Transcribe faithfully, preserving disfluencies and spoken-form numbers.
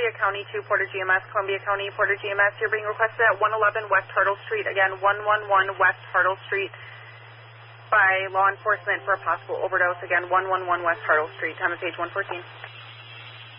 Columbia County to Porter G M S. Columbia County, Porter G M S, you're being requested at one eleven West Hartle Street. Again, one eleven West Hartle Street by law enforcement for a possible overdose. Again, one eleven West Hartle Street. Time of page one fourteen.